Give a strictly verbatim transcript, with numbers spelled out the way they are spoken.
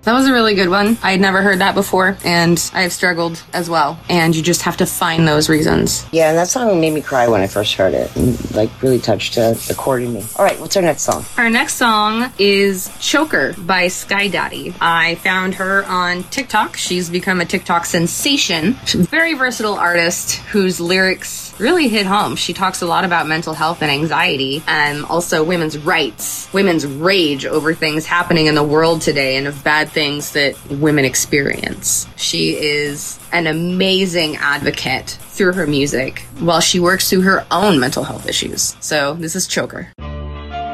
That was a really good one. I had never heard that before, and I have struggled as well. And you just have to find those reasons. Yeah, and that song made me cry when I first heard it. And, like, really touched uh, the chord in me. All right, what's our next song? Our next song is Choker by Sky Daddy. I found her on TikTok. She's become a TikTok sensation. She's a very versatile artist whose lyrics really hit home. She talks a lot about mental health and anxiety, and also women's rights, women's rage over things happening in the world today and of bad things that women experience. She is an amazing advocate through her music while she works through her own mental health issues. So this is Choker.